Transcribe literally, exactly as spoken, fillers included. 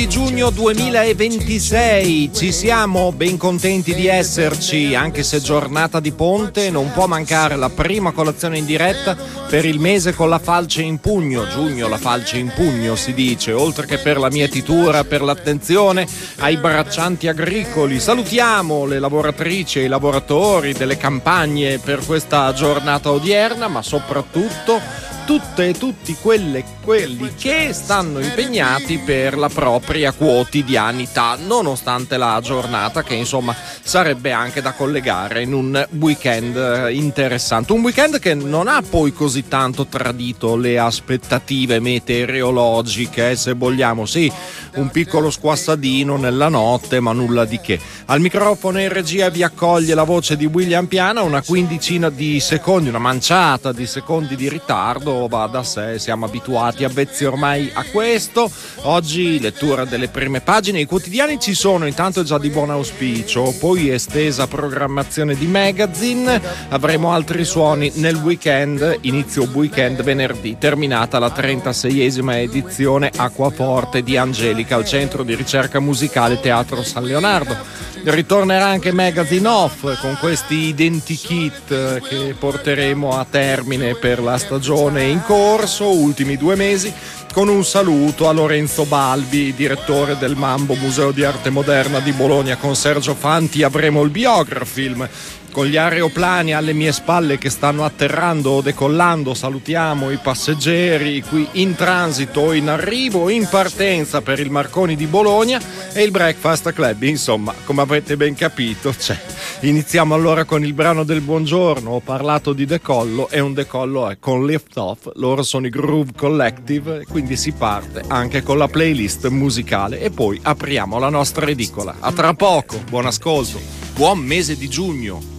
di giugno duemilaventisei, ci siamo, ben contenti di esserci, anche se giornata di ponte. Non può mancare la prima colazione in diretta per il mese con la falce in pugno. Giugno, la falce in pugno si dice, oltre che per la mietitura, per l'attenzione ai braccianti agricoli. Salutiamo le lavoratrici e i lavoratori delle campagne per questa giornata odierna, ma soprattutto tutte e tutti quelle, quelli che stanno impegnati per la propria quotidianità, nonostante la giornata che insomma sarebbe anche da collegare in un weekend interessante, un weekend che non ha poi così tanto tradito le aspettative meteorologiche, se vogliamo. Sì, un piccolo squassadino nella notte, ma nulla di che. Al microfono in regia vi accoglie la voce di William Piana, una quindicina di secondi, una manciata di secondi di ritardo, va da sé, siamo abituati, avvezzi ormai a questo. Oggi lettura delle prime pagine, i quotidiani ci sono, intanto è già di buon auspicio, poi estesa programmazione di magazine, avremo altri suoni nel weekend, inizio weekend venerdì, terminata la trentaseiesima edizione Acquaforte di Angelica al Centro di Ricerca Musicale Teatro San Leonardo. Ritornerà anche Magazine Off con questi identikit che porteremo a termine per la stagione in corso, ultimi due mesi, con un saluto a Lorenzo Balbi, direttore del Mambo Museo di Arte Moderna di Bologna. Con Sergio Fanti avremo il biografilm. Con gli aeroplani alle mie spalle che stanno atterrando o decollando, salutiamo i passeggeri qui in transito, in arrivo, in partenza per il Marconi di Bologna e il Breakfast Club. Insomma, come avrete ben capito, c'è. Iniziamo allora con il brano del buongiorno. Ho parlato di decollo e un decollo è con Lift Off. Loro sono i Groove Collective, quindi si parte anche con la playlist musicale e poi apriamo la nostra edicola. A tra poco, buon ascolto, buon mese di giugno.